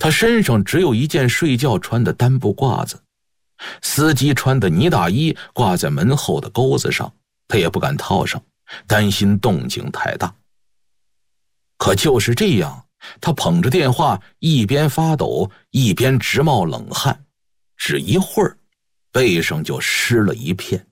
他身上只有一件睡觉穿的单布褂子，司机穿的呢大衣挂在门后的钩子上，他也不敢套上，担心动静太大。可就是这样，他捧着电话一边发抖一边直冒冷汗，只一会儿背上就湿了一片。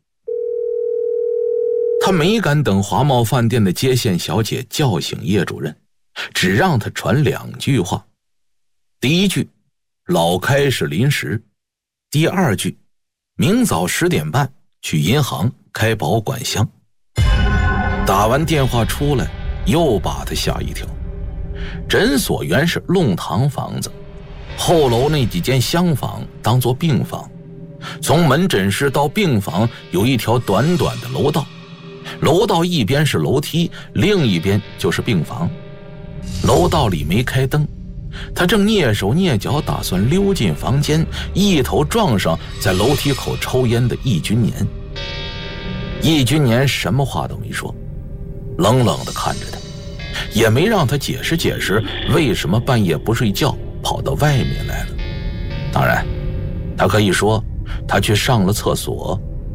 他没敢等华茂饭店的接线小姐叫醒叶主任，只让他传2句话。第一句，老开是临时；第二句，明早10点半去银行开保管箱。打完电话出来，又把他吓一跳。诊所原是弄堂房子，后楼那几间厢房当作病房，从门诊室到病房有一条短短的楼道，楼道一边是楼梯，另一边就是病房。楼道里没开灯，他正蹑手蹑脚打算溜进房间，一头撞上在楼梯口抽烟的易君年。易君年什么话都没说，冷冷地看着他，也没让他解释解释为什么半夜不睡觉跑到外面来了。当然他可以说他去上了厕所。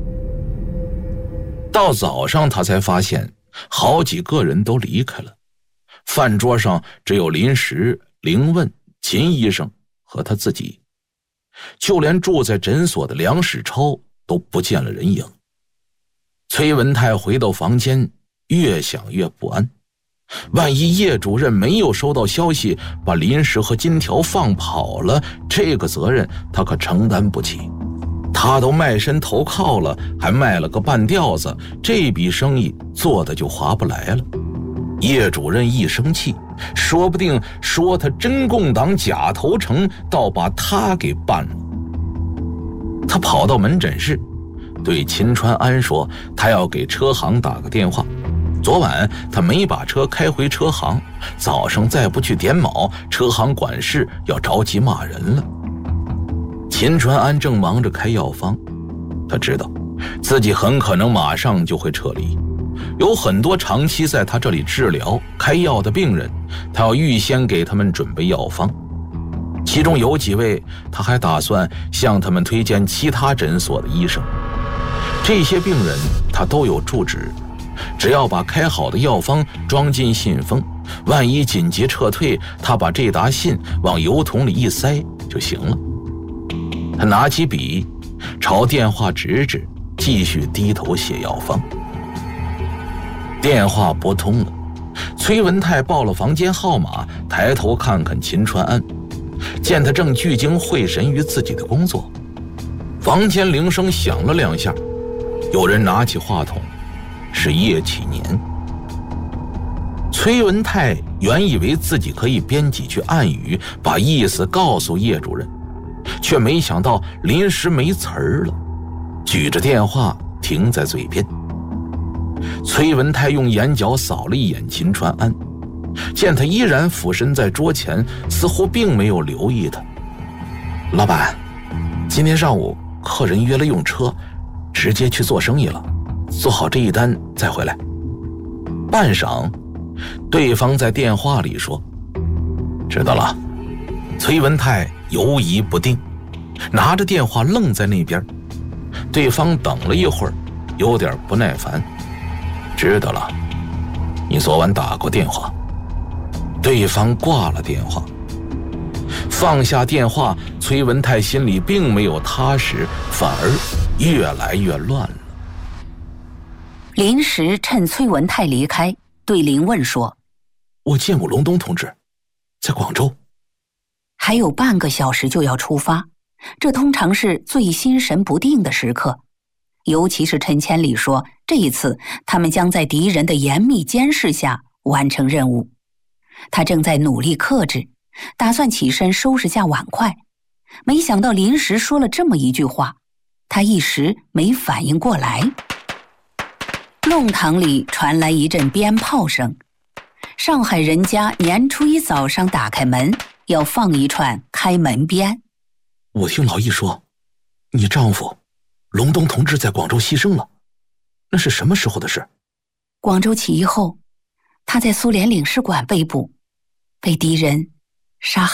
到早上他才发现好几个人都离开了，饭桌上只有林石、凌问、秦医生和他自己，就连住在诊所的梁史超都不见了人影。崔文泰回到房间，越想越不安，万一叶主任没有收到消息，把林石和金条放跑了，这个责任他可承担不起。他都卖身投靠了，还卖了个半吊子，这笔生意做的就划不来了。叶主任一生气，说不定说他真共党假投诚，倒把他给办了。他跑到门诊室，对秦川安说他要给车行打个电话，昨晚他没把车开回车行，早上再不去点卯，车行管事要着急骂人了。秦川安正忙着开药方，他知道自己很可能马上就会撤离，有很多长期在他这里治疗开药的病人，他要预先给他们准备药方。其中有几位他还打算向他们推荐其他诊所的医生，这些病人他都有住址，只要把开好的药方装进信封，万一紧急撤退，他把这沓信往邮筒里一塞就行了。他拿起笔朝电话指指，继续低头写药方。电话拨通了，崔文泰报了房间号码，抬头看看秦川安，见他正聚精会神于自己的工作。房间铃声响了2下，有人拿起话筒，是叶启年。崔文泰原以为自己可以编几句暗语，把意思告诉叶主任，却没想到临时没词儿了，举着电话停在嘴边。崔文泰用眼角扫了一眼秦川安，见他依然俯身在桌前，似乎并没有留意他。老板，今天上午客人约了用车，直接去做生意了，做好这一单再回来。半晌，对方在电话里说：知道了。崔文泰犹疑不定，拿着电话愣在那边。对方等了一会儿，有点不耐烦：知道了，你昨晚打过电话。对方挂了电话。放下电话，崔文泰心里并没有踏实，反而越来越乱了。 临时趁崔文泰离开，对林问说： 我见过龙东同志，在广州。 还有半个小时就要出发，这通常是最心神不定的时刻，尤其是陈千里说这一次他们将在敌人的严密监视下完成任务。他正在努力克制，打算起身收拾下碗筷，没想到临时说了这么一句话，他一时没反应过来。弄堂里传来一阵鞭炮声，上海人家年初一早上打开门，要放一串开门鞭。 我听老易说，你丈夫龙东同志在广州牺牲了，那是什么时候的事？ 广州起义后，他在苏联领事馆被捕，被敌人杀害。